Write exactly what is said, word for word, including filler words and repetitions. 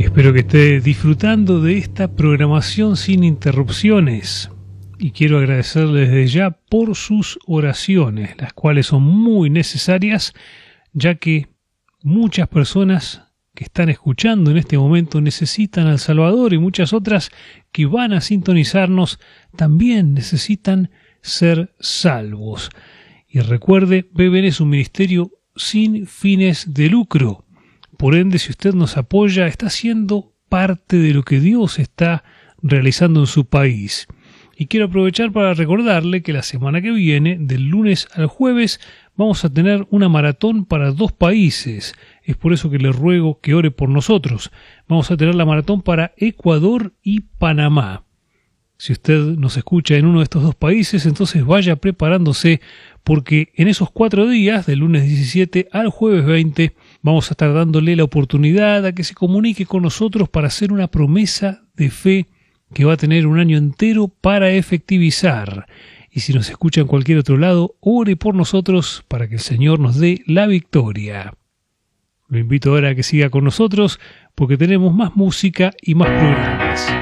Espero que esté disfrutando de esta programación sin interrupciones y quiero agradecerles desde ya por sus oraciones, las cuales son muy necesarias, ya que muchas personas que están escuchando en este momento necesitan al Salvador y muchas otras que van a sintonizarnos también necesitan ser salvos. Y recuerde, B B N es un ministerio sin fines de lucro. Por ende, si usted nos apoya, está siendo parte de lo que Dios está realizando en su país. Y quiero aprovechar para recordarle que la semana que viene, del lunes al jueves, vamos a tener una maratón para dos países. Es por eso que le ruego que ore por nosotros. Vamos a tener la maratón para Ecuador y Panamá. Si usted nos escucha en uno de estos dos países, entonces vaya preparándose, porque en esos cuatro días, del lunes diecisiete al jueves veinte, vamos a estar dándole la oportunidad a que se comunique con nosotros para hacer una promesa de fe que va a tener un año entero para efectivizar. Y si nos escucha en cualquier otro lado, ore por nosotros para que el Señor nos dé la victoria. Lo invito ahora a que siga con nosotros porque tenemos más música y más programas.